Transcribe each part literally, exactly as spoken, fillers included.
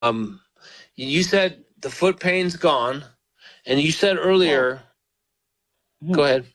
um, you said the foot pain's gone, and you said earlier. Yeah. Go ahead.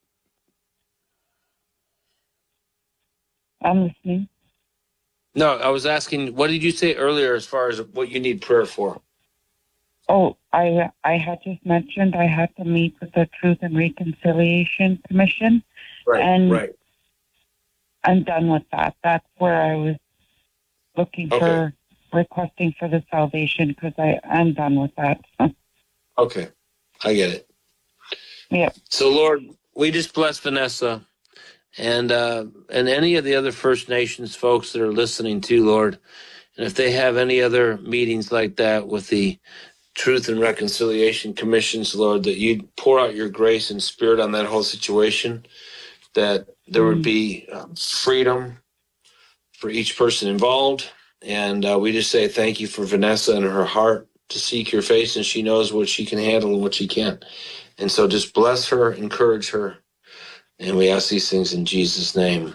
I'm listening. No, I was asking, what did you say earlier as far as what you need prayer for? Oh, I I had just mentioned I had to meet with the Truth and Reconciliation Commission, Right, and right. I'm done with that. That's where I was looking Okay. for, requesting for the salvation, because I I'm done with that. Okay, I get it. Yep. So, Lord, we just bless Vanessa and uh, and any of the other First Nations folks that are listening too, Lord. And if they have any other meetings like that with the Truth and Reconciliation Commissions, Lord, that you'd pour out your grace and spirit on that whole situation, that there would be uh, freedom for each person involved. And uh, we just say thank you for Vanessa and her heart to seek your face, and she knows what she can handle and what she can't. And so just bless her, encourage her. And we ask these things in Jesus' name.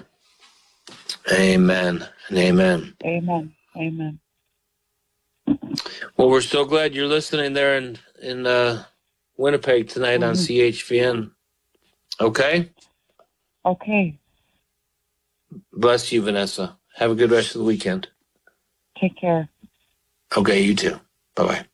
Amen and amen. Amen. Amen. Well, we're so glad you're listening there in, in uh, Winnipeg tonight on Mhm. C H V N. Okay? Okay. Bless you, Vanessa. Have a good rest of the weekend. Take care. Okay, you too. Bye-bye.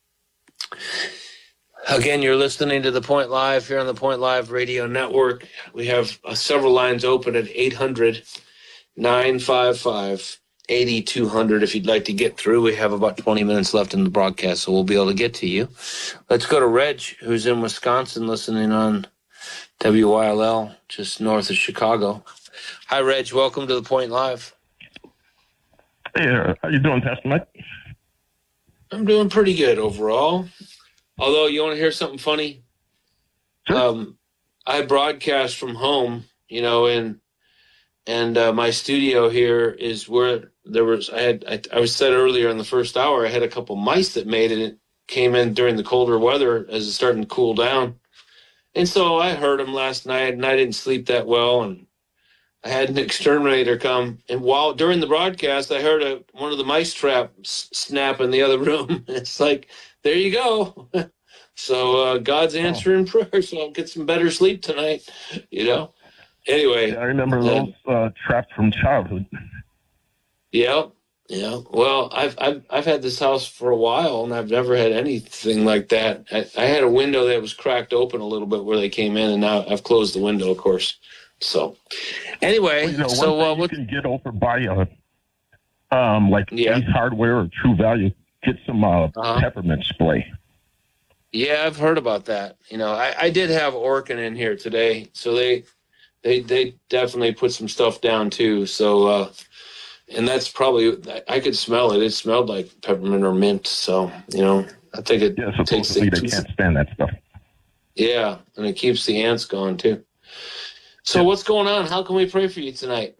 Again, you're listening to The Point Live here on the Point Live Radio Network. We have uh, several lines open at eight hundred, nine five five, eight two zero zero if you'd like to get through. We have about twenty minutes left in the broadcast, so we'll be able to get to you. Let's go to Reg, who's in Wisconsin, listening on W Y L L, just north of Chicago. Hi, Reg. Welcome to The Point Live. Hey, uh, how you doing, Pastor Mike? I'm doing pretty good overall. Although, you want to hear something funny? Sure. Um, I broadcast from home, you know, and and uh, my studio here is where there was. I had. I, I was said earlier in the first hour, I had a couple mice that made it. It came in during the colder weather as it's starting to cool down, and so I heard them last night, and I didn't sleep that well, and I had an exterminator come, and while during the broadcast, I heard a, one of the mice traps snap in the other room. It's like, there you go. So uh, God's answering oh. prayer, so I'll get some better sleep tonight, you know. Anyway. Yeah, I remember uh, those uh, traps from childhood. Yeah, yeah. Well, I've, I've I've had this house for a while, and I've never had anything like that. I, I had a window that was cracked open a little bit where they came in, and now I've closed the window, of course. So, anyway, well, you know, one so thing uh, you what can get over by uh, um, like yeah. Ace Hardware or True Value, get some uh, uh-huh. peppermint spray. Yeah, I've heard about that. You know, I, I did have Orkin in here today, so they they they definitely put some stuff down too. So, uh, and that's probably, I could smell it. It smelled like peppermint or mint. So, you know, I think it yeah, takes the, they can't stand that stuff. Yeah, and it keeps the ants gone too. So, yeah. What's going on? How can we pray for you tonight?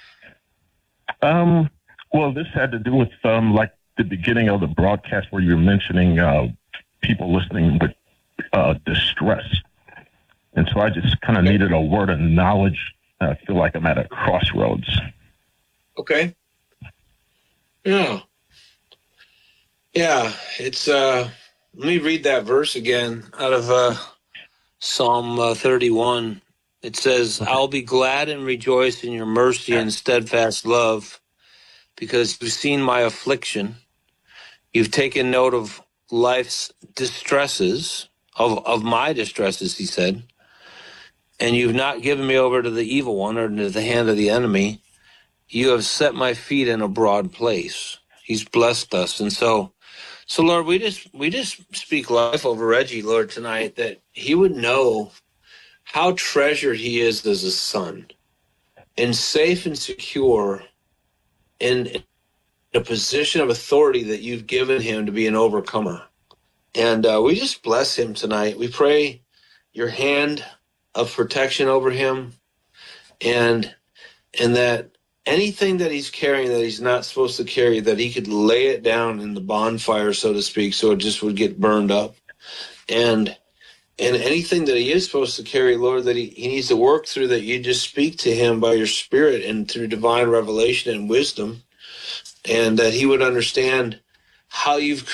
Um. Well, this had to do with um, like the beginning of the broadcast where you were mentioning uh, people listening with uh, distress. And so I just kind of okay. needed a word of knowledge. I feel like I'm at a crossroads. Okay. Yeah. Yeah. It's, uh, let me read that verse again out of uh, Psalm uh, thirty-one. It says, okay. I'll be glad and rejoice in your mercy and steadfast love, because you've seen my affliction. You've taken note of life's distresses, of, of my distresses, he said. And you've not given me over to the evil one or to the hand of the enemy. You have set my feet in a broad place. He's blessed us. And so, so Lord, we just, we just speak life over Reggie, Lord, tonight, that he would know how treasured he is as a son, and safe and secure in a position of authority that you've given him to be an overcomer. And uh, we just bless him tonight. We pray your hand of protection over him, and and that anything that he's carrying that he's not supposed to carry, that he could lay it down in the bonfire, so to speak, so it just would get burned up. And and anything that he is supposed to carry, Lord, that he, he needs to work through, that you just speak to him by your Spirit and through divine revelation and wisdom, and that he would understand how you've